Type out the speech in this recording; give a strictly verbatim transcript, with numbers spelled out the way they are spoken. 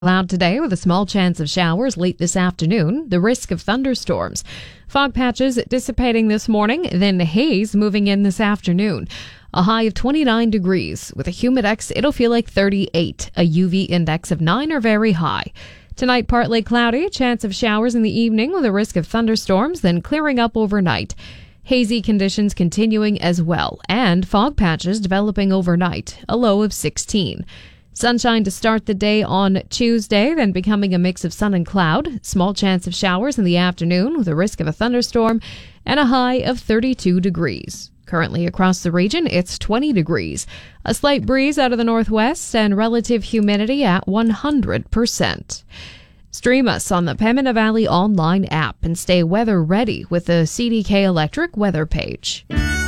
Cloud today with a small chance of showers late this afternoon, the risk of thunderstorms. Fog patches dissipating this morning, then haze moving in this afternoon. A high of twenty-nine degrees. With a humidex, it'll feel like thirty-eight. A U V index of nine or very high. Tonight, partly cloudy, chance of showers in the evening with a risk of thunderstorms, then clearing up overnight. Hazy conditions continuing as well, and fog patches developing overnight, a low of sixteen. Sunshine to start the day on Tuesday, then becoming a mix of sun and cloud. Small chance of showers in the afternoon with a risk of a thunderstorm and a high of thirty-two degrees. Currently across the region, it's twenty degrees. A slight breeze out of the northwest and relative humidity at one hundred percent. Stream us on the Pembina Valley online app and stay weather ready with the C D K Electric weather page.